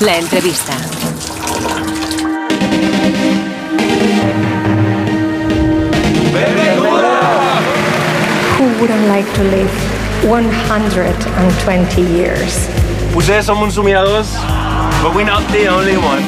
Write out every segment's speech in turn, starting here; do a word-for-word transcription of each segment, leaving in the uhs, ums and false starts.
La entrevista. Who wouldn't like to live one hundred twenty years? Potser som uns somiadors, but we're not the only one.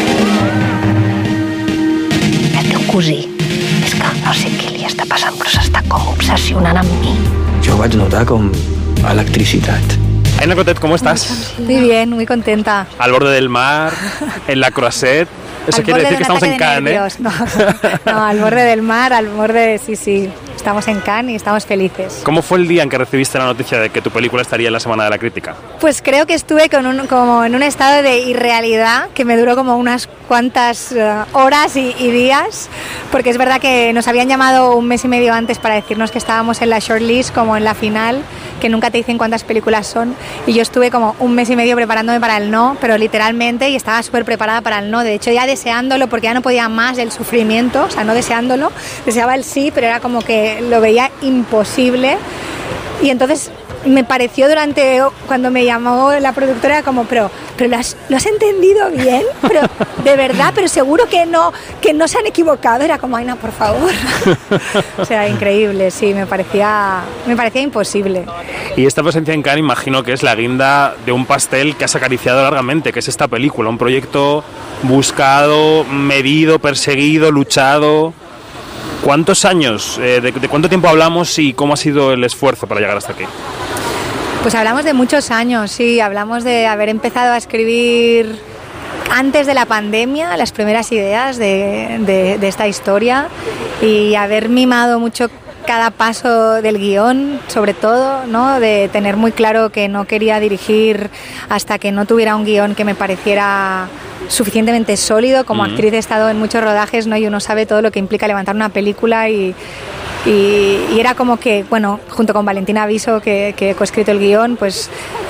El teu cosí, és que no sé què li està passant, però s'està com obsessionant amb mi. Jo vaig notar com electricitat. Aina Clotet, ¿cómo estás? Muy bien, muy contenta. Al borde del mar, en la Croisette. Eso Al quiere borde decir que de un estamos en ataque de Cannes, ¿eh? nervios. No, no, al borde del mar, al borde, sí, sí. Estamos en Cannes y estamos felices. ¿Cómo fue el día en que recibiste la noticia de que tu película estaría en la Semana de la Crítica? Pues creo que estuve con un, como en un estado de irrealidad que me duró como unas cuantas uh, horas y, y días, porque es verdad que nos habían llamado un mes y medio antes para decirnos que estábamos en la shortlist, como en la final, que nunca te dicen cuántas películas son, y yo estuve como un mes y medio preparándome para el no, pero literalmente, y estaba súper preparada para el no, de hecho ya deseándolo, porque ya no podía más del sufrimiento, o sea, no deseándolo, deseaba el sí, pero era como que lo veía imposible, y entonces me pareció durante, cuando me llamó la productora, como, pero, pero lo has, ¿lo has entendido bien? Pero, de verdad, pero seguro que no, que no se han equivocado. Era como, ay, no, por favor. O sea, increíble, sí, me parecía, me parecía imposible. Y esta presencia en Cannes imagino que es la guinda de un pastel que has acariciado largamente, que es esta película, un proyecto buscado, medido, perseguido, luchado. ¿Cuántos años, eh, de, de cuánto tiempo hablamos y cómo ha sido el esfuerzo para llegar hasta aquí? Pues hablamos de muchos años, sí, hablamos de haber empezado a escribir antes de la pandemia las primeras ideas de, de, de esta historia y haber mimado mucho cada paso del guión, sobre todo, ¿no? De tener muy claro que no quería dirigir hasta que no tuviera un guión que me pareciera suficientemente sólido. Como mm. actriz he estado en muchos rodajes, ¿no? Y uno sabe todo lo que implica levantar una película y, y, y era como que, bueno, junto con Valentina Viso, que, que he coescrito el guión, pues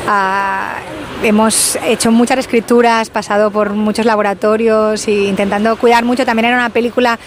uh, hemos hecho muchas reescrituras, pasado por muchos laboratorios e intentando cuidar mucho. También era una película